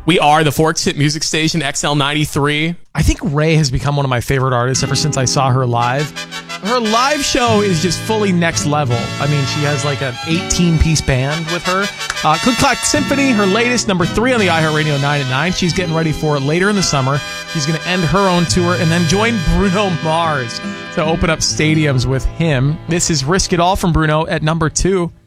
We are the Forks Hit Music Station, XL93. I think Ray has become one of my favorite artists ever since I saw her live. Her live show is just fully next level. I mean, she has like an 18-piece band with her. Click Clack Symphony, her latest, number 3 on the iHeartRadio 9 at 9. She's getting ready for it later in the summer. She's going to end her own tour and then join Bruno Mars to open up stadiums with him. This is Risk It All from Bruno at number 2.